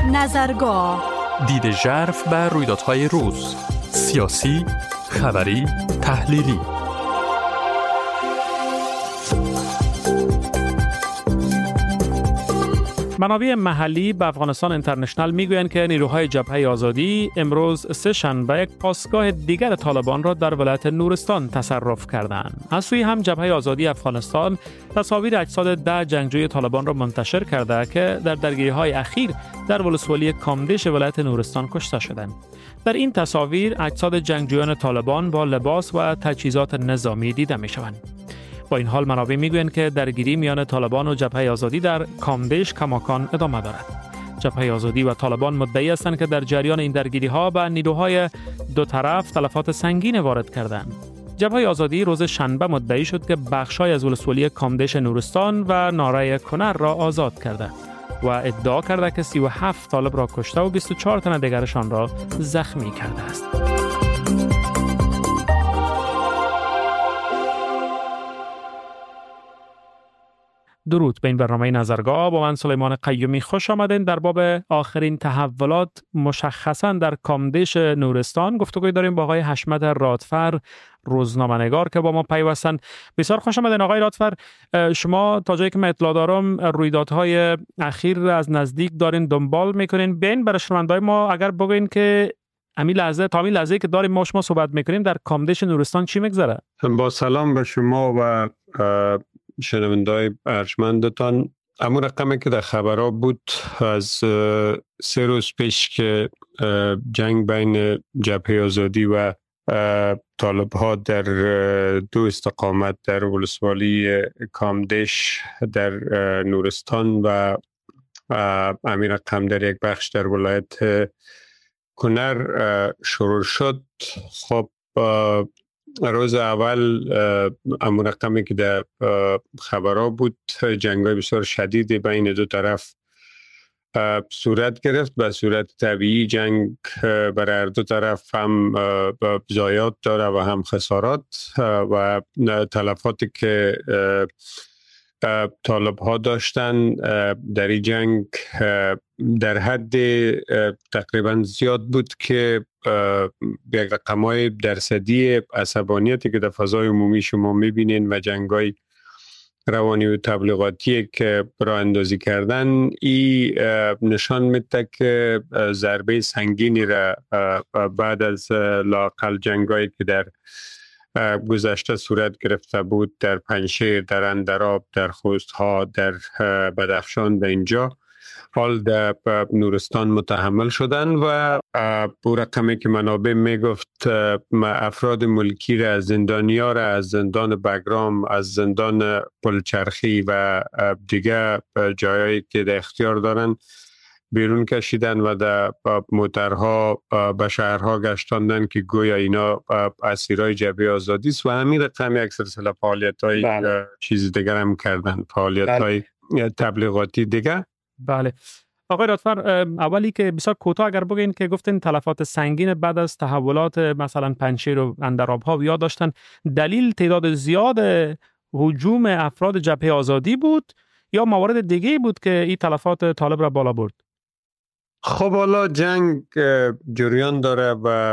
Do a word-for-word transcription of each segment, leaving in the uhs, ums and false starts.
نظرگاه، دید ژرف بر رویدادهای روز، سیاسی، خبری، تحلیلی. منابع محلی به افغانستان اینترنشنال میگویند که نیروهای جبهه آزادی امروز سه شنبه یک پاسگاه دیگر طالبان را در ولایت نورستان تصرف کردند. از سوی هم جبهه آزادی افغانستان تصاویر اجساد ده جنگجوی طالبان را منتشر کرده که در درگیری‌های اخیر در ولسوالی کامدش ولایت نورستان کشته شدند. در این تصاویر اجساد جنگجویان طالبان با لباس و تجهیزات نظامی دیده می‌شوند. با این حال منابع میگویند که درگیری میان طالبان و جبهه آزادی در کامدش کماکان ادامه دارد. جبهه آزادی و طالبان مدعی هستند که در جریان این درگیری ها به نیروهای دو طرف تلفات سنگین وارد کردند. جبهه آزادی روز شنبه مدعی شد که بخشای از ولسوالی کامدش نورستان و ناره کنر را آزاد کرده و ادعا کرده که سی و هفت طالب را کشته و بیست و چهار تن دیگرشان را زخمی کرده است. درود به این برنامه نظرگاه. با من سلیمان قیومی خوش آمدین. در باب آخرین تحولات مشخصا در کامدش نورستان گفتگوی داریم با آقای حشمت رادفر، روزنامه‌نگار که با ما پیوستن. بسیار خوش آمدین آقای رادفر. شما تا جایی که من اطلاع دارم رویدادهای اخیر از نزدیک دارین دنبال میکنین. بین برای شنونده‌های ما اگر بگوین که امی لحظه تا امی لحظه که داریم ما شما صحبت میکنیم در کامدش نورستان چی میگذره؟ با سلام به شما و شنونده‌های ارجمندتان. اما رقمی که در خبرها بود از سه روز پیش که جنگ بین جبهه آزادی و طالب ها در دو استقامت در ولسوالی کامدش در نورستان و همین رقم در یک بخش در ولایت کنر شروع شد. خب روز اول امون رقمی که در خبرها بود جنگ‌های بسیار شدید بین دو طرف صورت گرفت. به صورت طبیعی جنگ برای دو طرف هم ضایعات داره و هم خسارات و تلفاتی که طالب ها داشتن در این جنگ در حد تقریبا زیاد بود که یک رقم‌های درصدی عصبانیتی که در فضای عمومی شما می‌بینین و جنگ‌های روانی و تبلیغاتی که راه اندازی کردن ای نشان میده که ضربه سنگینی را بعد از لااقل جنگ‌هایی که در گذشته صورت گرفته بود در پنجشیر، در اندراب، در خوست‌ها، در بدخشان به اینجا حال در نورستان متحمل شدن و با رقمی که منابع میگفت افراد ملکی را از زندانیا را از زندان بگرام، از زندان پلچرخی و دیگه جایایی که در اختیار دارن بیرون کشیدن و در موترها به شهرها گشتاندن که گویا اینا اسیرای جبهه آزادی است و همین رقم یک سلسله فعالیت‌های چیز دیگر هم کردن، فعالیت‌های تبلیغاتی دیگه. بله آقای رادفر، اولی که بسیار کوتاه اگر بگین که گفتین تلفات سنگین بعد از تحولات مثلا پنجشیر و اندراب ها یا داشتن، دلیل تعداد زیاد هجوم افراد جبهه آزادی بود یا موارد دیگه بود که این تلفات طالب را بالا برد؟ خب حالا جنگ جریان داره و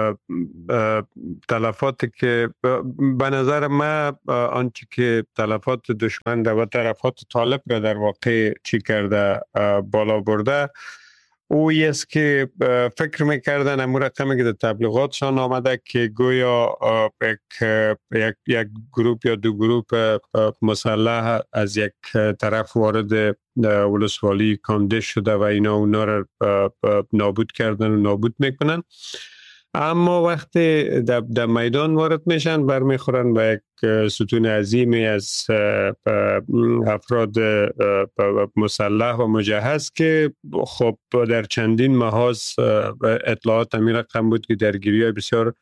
تلفاتی که به نظر من آنچه که تلفات دشمن و تلفات طالب را در واقع چی کرده بالا برده او است که فکر میکردن امور رقمی که در تبلیغاتشان آمده که گویا یک, یک, یک گروپ یا دو گروپ مسلح از یک طرف وارد ولسوالی کامدش شده و اینا اونا را نابود کردن و نابود میکنن. اما وقتی در, در میدان وارد میشن برمیخورن به یک ستون عظیمی از افراد مسلح و مجهز که خب در چندین محاذ اطلاعات همین رقم بود که درگیری های بسیار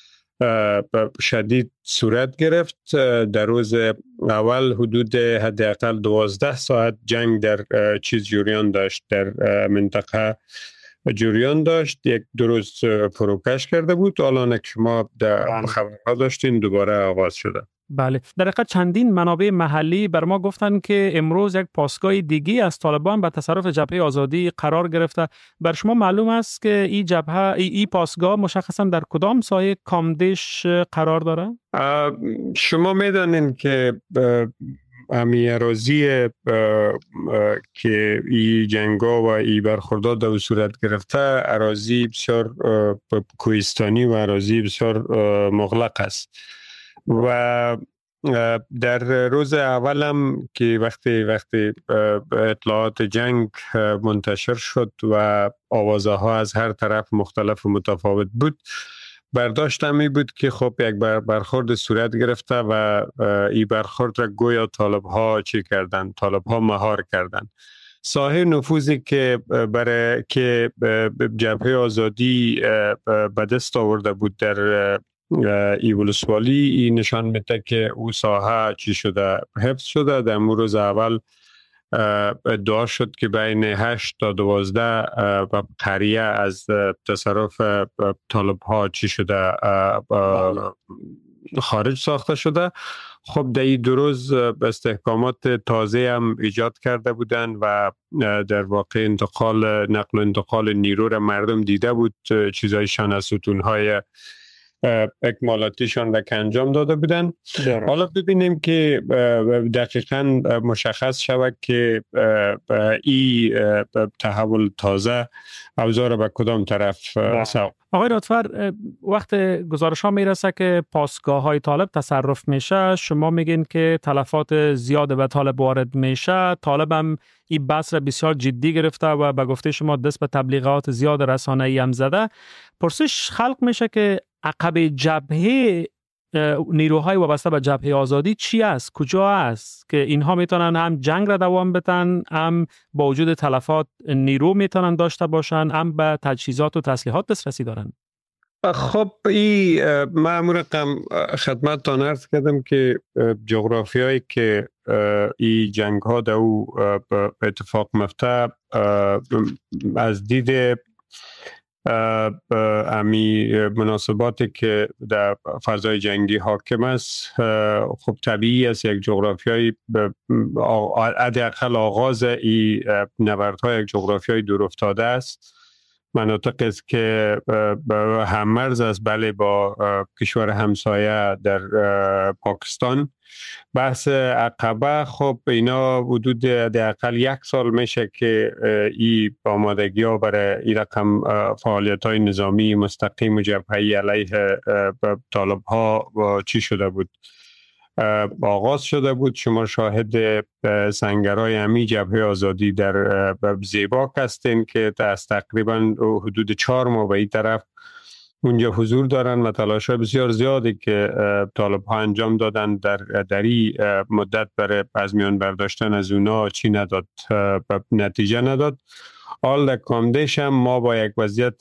شدید صورت گرفت. در روز اول حدود حداقل دوازده ساعت جنگ در چیز جریان داشت در منطقه جریان داشت. یک دو روز فروکش کرده بود، الان که شما در خبرها داشتین دوباره آغاز شده. بله، در حقیقت چندین منابع محلی بر ما گفتن که امروز یک پاسگاه دیگی از طالبان به تصرف جبهه آزادی قرار گرفته. بر شما معلوم است که این جبهه ای, ای پاسگاه مشخصا در کدام سایه کامدش قرار داره؟ شما میدانین که امی اراضی که ای جنگا و ای برخوردات در صورت گرفته اراضی بسیار کوهستانی و اراضی بسیار مغلق است و در روز اولم که وقتی وقتی اطلاعات جنگ منتشر شد و آوازه ها از هر طرف مختلف و متفاوت بود، برداشتم این بود که خب یک برخورد صورت گرفته و این برخورد را گویا طالب ها چی کردن؟ طالب ها مهار کردن. ساحه نفوذی که برای که جبهه آزادی به دست آورده بود در ای ولسوالی، این نشان میده که او ساحه چی شده؟ حفظ شده. در روز اول ادعا شد که بین هشت تا دوازده قریه از تصرف طالب ها چی شده؟ خارج ساخته شده. خب در این دو روز استحکامات تازه هم ایجاد کرده بودن و در واقع انتقال نقل و انتقال نیرو را مردم دیده بود، چیزایشان از ستونهای اکمالاتیشان را که انجام داده بودن. حالا ببینیم که دقیقاً مشخص شود که این تحول تازه اوضاع به کدام طرف سوق. آقای رادفر، وقت گزارش ها میرسه که پاسگاه های طالب تصرف میشه، شما میگین که تلفات زیاد به طالب وارد میشه. طالب هم این بحث را بسیار جدی گرفته و به گفته شما دست به تبلیغات زیاد رسانه‌ای هم زده. پرسش خلق میشه که عقب جبهه نیروهای وابسته به جبهه آزادی چی است؟ کجا است که اینها میتونن هم جنگ را دوام بدن، هم با وجود تلفات نیرو میتونن داشته باشن، هم به تجهیزات و تسلیحات دسترسی دارن؟ خب این من رقم خدمتتان عرض کردم که جغرافیایی که این جنگ ها در او اتفاق میفته از دید امی مناسباتی که در فضای جنگی حاکم است، خب طبیعی است یک جغرافیایی حداقل آغاز این نبردهای یک جغرافیای دور افتاده است. مناطق است که هممرز است بله با کشور همسایه در پاکستان. بحث عقبه خب اینا حدود حداقل یک سال میشه که این آمادگی ها برای این رقم فعالیت های نظامی مستقیم و جبهه‌ای علیه طالب ها چی شده بود؟ آغاز شده بود. شما شاهد سنگرهای امی جبهه آزادی در زیباک هستین که از تقریبا حدود چهار ماه به این طرف اونجا حضور دارن و تلاش های بسیار زیادی که طالب ها انجام دادن در دری مدت برای از میان برداشتن از اونا چی نداد، نتیجه نداد. حال در کامدش هم ما با یک وضعیت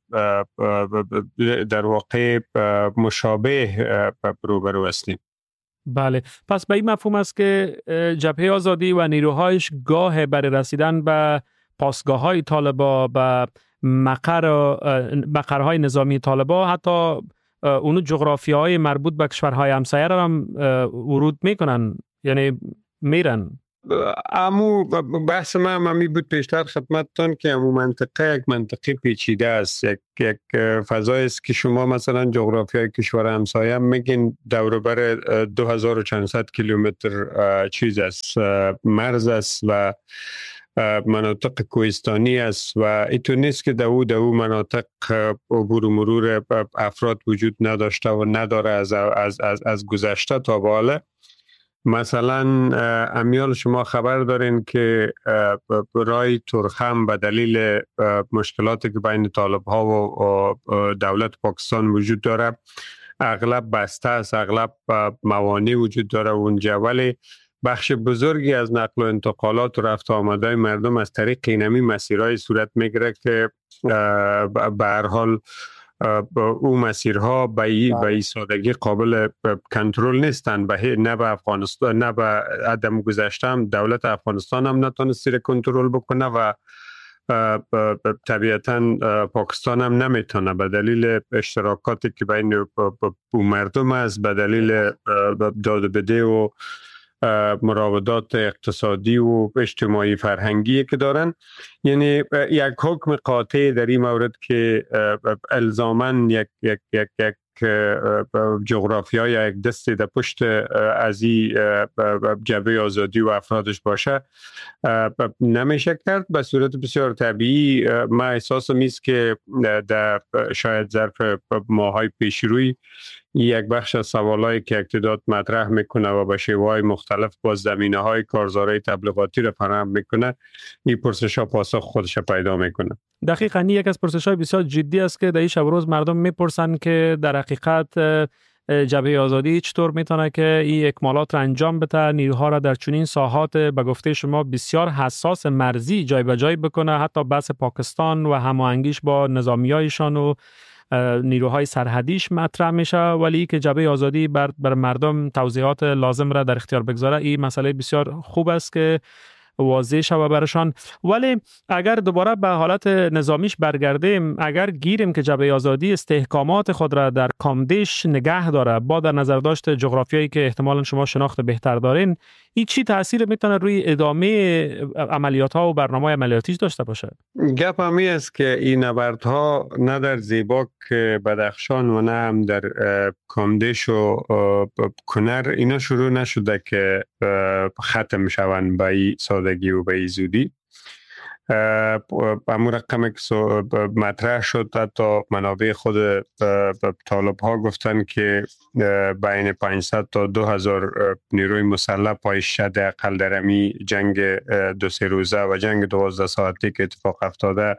در واقع مشابه روبرو هستیم. بله، پس به این مفهوم است که جبهه آزادی و نیروهایش گاه برای رسیدن به پاسگاه های طالبا، به مقر مقرهای نظامی طالبا، حتی اونو جغرافی های مربوط به کشورهای همسایه را هم ورود میکنن، یعنی میرن. امو بحث من همی بود پیشتر خدمتتان که امو منطقه یک منطقه پیچیده است، یک یک فضای است که شما مثلا جغرافیای کشور همسایه میگین دور بر دو هزار و چهارصد کیلومتر چیز است، مرز است و مناطق کوهستانی است و ایتو نیست که دو دو مناطق عبور و مرور افراد وجود نداشته و نداره از از از, از گذشته تا به حال. مثلا امیال شما خبر دارین که رای ترخم به دلیل مشکلاتی که بین طالب ها و دولت پاکستان وجود داره اغلب بسته است، اغلب موانع وجود داره اونجا، ولی بخش بزرگی از نقل و انتقالات و رفت آمده مردم از طریق اینمی مسیرهای صورت میگیره که به هر حال او مسیرها به این سادگی قابل کنترل نیستن، به نه به افغانستان نه به عدم گذشته هم دولت افغانستان هم نتونسته کنترل بکنه و طبیعتاً پاکستان هم نمیتونه به دلیل اشتراکاتی که بین مردم است، به دلیل داد و بده و مراودات اقتصادی و اجتماعی فرهنگی که دارن، یعنی یک حکم قاطع در این مورد که الزاماً یک یک یک یک جغرافیا یا یک دستی در پشت از این جبهه آزادی و افرادش باشه نمیشه کرد. به صورت بسیار طبیعی ما احساس میست که در شاید ظرف ماهای پیش روی یک بخش از سوالایی که اقتدار مطرح میکنه و به شیوه‌های مختلف با زمینه‌های کارزاری تبلیغاتی را فراهم میکنه، این پرسش‌ها پاسخ خودش پیدا میکنه. دقیقاً یک از پرسش‌های بسیار جدی است که در این شب روز مردم میپرسن که در حقیقت جبهه آزادی چطور میتونه که این اکمالات را انجام بده، نیروها را در چنین ساحات به گفته شما بسیار حساس مرزی جای به جای بکنه، حتی بحث پاکستان و هماهنگیش با نظامیایشان و نیروهای سرحدیش مطرح میشه، ولی که جبهه آزادی بر, بر مردم توضیحات لازم را در اختیار بگذاره. این مسئله بسیار خوب است که واضح شود برشان. ولی اگر دوباره به حالت نظامیش برگردیم، اگر گیریم که جبهه آزادی استحکامات خود را در کامدیش نگه داره با در نظر داشت جغرافیایی که احتمالاً شما شناخت بهتر دارین، این چی تأثیر میتونه روی ادامه عملیات ها و برنامه عملیاتیش داشته باشه؟ گپ همی است که این نبردها نه در زیباک بدخشان و نه هم در کامدیش و کنر اینا شروع نشده که ختم شوند به این سادگی و به این زودی. امور رقمی که مطرح شد، حتی منابع خود طالب ها گفتن که بین پانصد تا دو هزار نیروی مسلح پایش شده اقل در امی جنگ دو سه روزه و جنگ دوازده ساعتی که اتفاق افتاده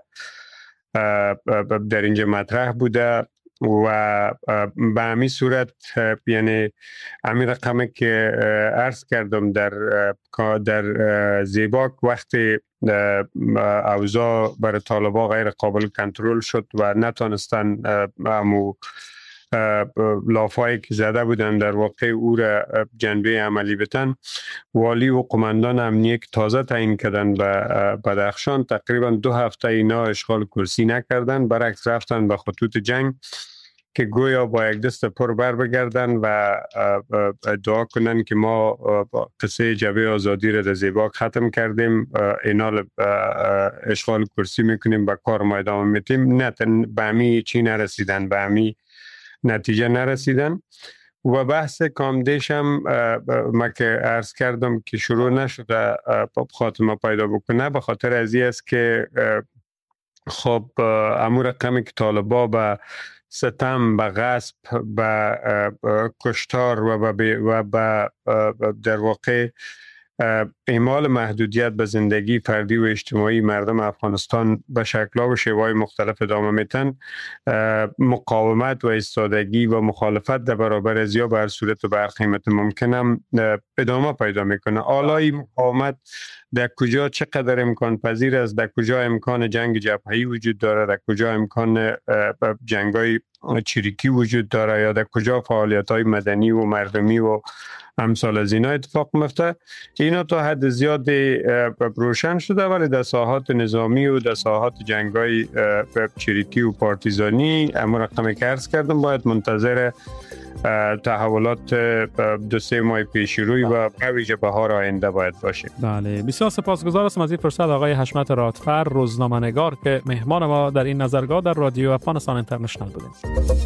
در اینجا مطرح بوده و به همین صورت یعنی همین رقمی که عرض کردم در در زیباک وقتی اوضاع برای طالبان غیر قابل کنترل شد و نتونستن همو لافایی که زده بودن در واقع او را جنبه عملی بتن، والی و قماندان امنیه که تازه تعیین کردن به بدخشان تقریبا دو هفته اینا اشغال کرسی نکردن، برعکس رفتن به خطوط جنگ که گویا با یک دست پر بر بگردن و ادعا کنن که ما قصه جبهه آزادی را در زیباک ختم کردیم، اینال اشغال کرسی میکنیم، با کار ما ادامه میتیم. نه، به همی چی نرسیدن، به همی نتیجه نرسیدن. و بحث کامدیش هم ما که عرض کردم که شروع نشده خاتمه پیدا بکنه، به خاطر از این است که خب امور رقمی که طالبا به ستم، به غصب، به کشتار و به و به در واقع اعمال محدودیت به زندگی فردی و اجتماعی مردم افغانستان به شکل‌ها و شیوه‌های مختلف ادامه میتن، مقاومت و ایستادگی و مخالفت در برابر از یا به هر صورت و به هر قیمت ممکن هم ادامه پیدا میکنه. آلای مقاومت در کجا چقدر امکان پذیر است، در کجا امکان جنگ جبهه‌ای وجود داره، در کجا امکان جنگ‌های چریکی وجود داره، یا در کجا فعالیت‌های مدنی و مردمی و امثال از اینا اتفاق میفته، اینا تا حد زیاد روشن شده، ولی در ساحات نظامی و در ساحات جنگ‌های چریکی و پارتیزانی امر رقمی که عرض کردم باید منتظر تحولات دو سه ماه پیش روی و بویژه بهار آینده باید باشه. بله، بسیار سپاسگزار هستم از این فرصت آقای حشمت رادفر، روزنامه‌نگار که مهمان ما در این نظرگاه در رادیو افغانستان اینترنشنال بودید.